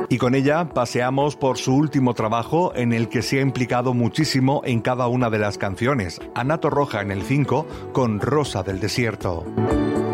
Y con ella paseamos por su último trabajo en el que se ha implicado muchísimo en cada una de las canciones. Ana Torroja en el 5 con Rosa del Desierto.